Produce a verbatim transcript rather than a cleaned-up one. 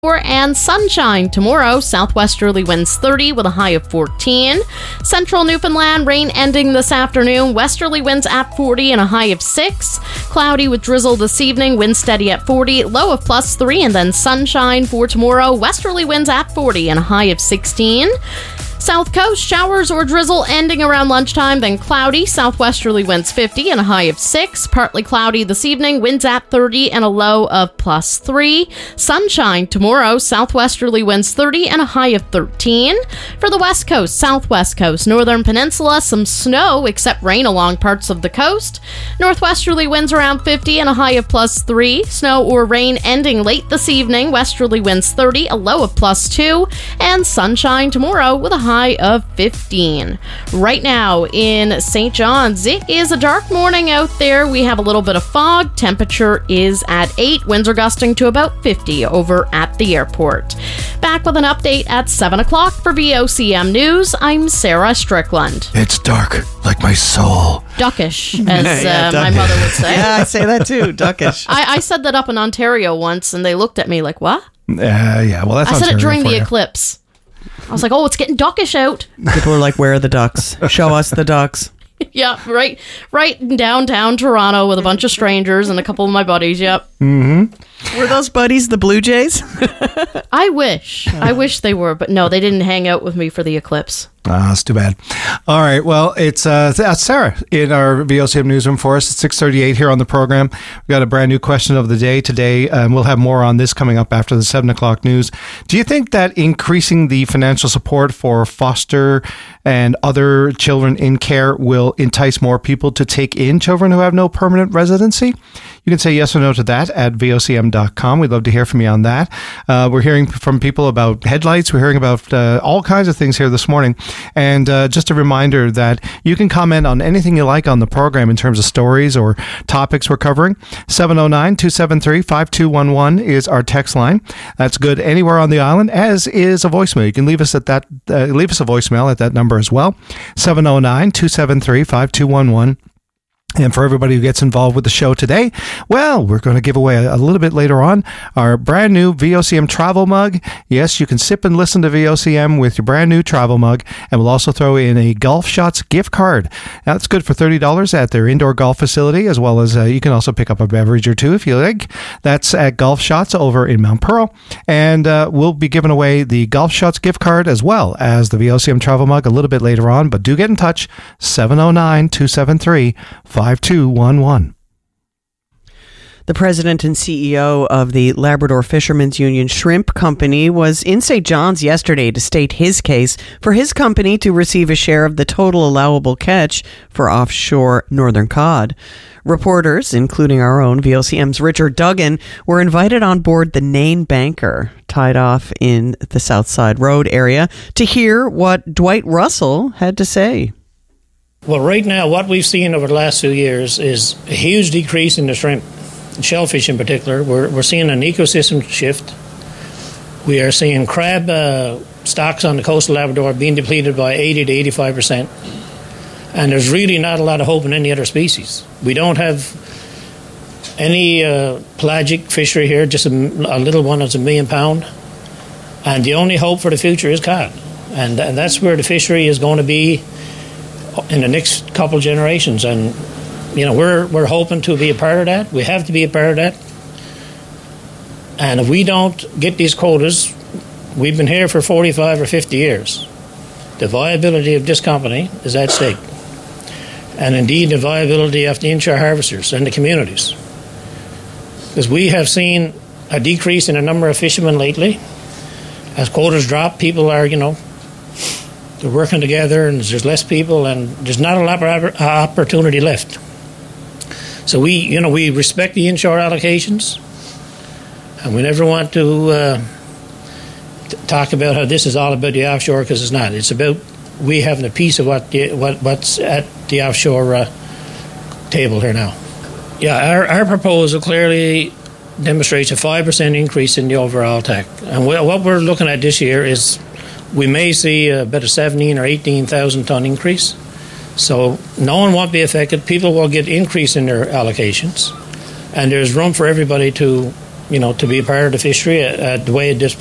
And sunshine tomorrow, southwesterly winds thirty with a high of fourteen. Central Newfoundland, rain ending this afternoon, westerly winds at forty and a high of six. Cloudy with drizzle this evening, wind steady at forty, low of plus three, and then sunshine for tomorrow, westerly winds at forty and a high of sixteen. South Coast, showers or drizzle ending around lunchtime, then cloudy, southwesterly winds fifty and a high of six. Partly cloudy this evening, winds at thirty and a low of plus three. Sunshine tomorrow, southwesterly winds thirty and a high of thirteen. For the West Coast, Southwest Coast, Northern Peninsula, some snow except rain along parts of the coast. Northwesterly winds around fifty and a high of plus three. Snow or rain ending late this evening, westerly winds thirty, a low of plus two. And sunshine tomorrow with a high high of fifteen. Right now in Saint John's, it is a dark morning out there. We have a little bit of fog. Temperature is at eight. Winds are gusting to about fifty over at the airport. Back with an update at seven o'clock for V O C M News. I'm Sarah Strickland. It's dark like my soul. Duckish, as yeah, uh, duck- my mother would say. Yeah, I say that too, duckish. I, I said that up in Ontario once, and they looked at me like, what? Uh, yeah, well, that's I said it Ontario during for the you. eclipse. I was like, oh, it's getting duckish out. People are like, where are the ducks? Show us the ducks. Yeah, right right in downtown Toronto with a bunch of strangers and a couple of my buddies, yep. Mm-hmm. Were those buddies the Blue Jays? I wish. I wish they were, but no, they didn't hang out with me for the eclipse. Ah, that's too bad. All right. Well, it's uh, that's Sarah in our V O C M newsroom for us at six thirty-eight here on the program. We've got a brand new question of the day today, and we'll have more on this coming up after the seven o'clock news. Do you think that increasing the financial support for foster and other children in care will entice more people to take in children who have no permanent residency? You can say yes or no to that at V O C M dot com. We'd love to hear from you on that. Uh, we're hearing from people about headlights. We're hearing about uh, all kinds of things here this morning. And uh, just a reminder that you can comment on anything you like on the program in terms of stories or topics we're covering. seven oh nine, two seven three, five two one one is our text line. That's good anywhere on the island, as is a voicemail. You can leave us at that. Uh, leave us a voicemail at that number as well. seven oh nine, two seven three, five two one one. And for everybody who gets involved with the show today, well, we're going to give away a, a little bit later on our brand new V O C M travel mug. Yes, you can sip and listen to V O C M with your brand new travel mug. And we'll also throw in a Golf Shots gift card. Now, that's good for thirty dollars at their indoor golf facility, as well as uh, you can also pick up a beverage or two if you like. That's at Golf Shots over in Mount Pearl. And uh, we'll be giving away the Golf Shots gift card as well as the V O C M travel mug a little bit later on. But do get in touch, seven oh nine, two seven three, five two one one. The president and C E O of the Labrador Fishermen's Union Shrimp Company was in Saint John's yesterday to state his case for his company to receive a share of the total allowable catch for offshore northern cod. Reporters, including our own V O C M's Richard Duggan, were invited on board the Nain Banker, tied off in the Southside Road area, to hear what Dwight Russell had to say. Well, right now, what we've seen over the last few years is a huge decrease in the shrimp, shellfish in particular. We're, we're seeing an ecosystem shift. We are seeing crab uh, stocks on the coastal Labrador being depleted by eighty to eighty-five percent. And there's really not a lot of hope in any other species. We don't have any uh, pelagic fishery here, just a, a little one that's a million pound. And the only hope for the future is cod. And, and that's where the fishery is going to be in the next couple of generations, and you know we're we're hoping to be a part of that. We have to be a part of that, and if we don't get these quotas, we've been here for forty-five or fifty years. The viability of this company is at stake, and indeed the viability of the inshore harvesters and the communities, because we have seen a decrease in the number of fishermen lately. As quotas drop, people are you know. They're working together, and there's less people, and there's not a lot of opportunity left. So we, you know, we respect the inshore allocations, and we never want to uh, t- talk about how this is all about the offshore, because it's not. It's about we having a piece of what the, what what's at the offshore uh, table here now. Yeah, our, our proposal clearly demonstrates a five percent increase in the overall T A C, and we, what we're looking at this year is. We may see about a seventeen or eighteen thousand ton increase. So no one won't be affected. People will get increase in their allocations. And there's room for everybody to you know, to be a part of the fishery uh, the way it is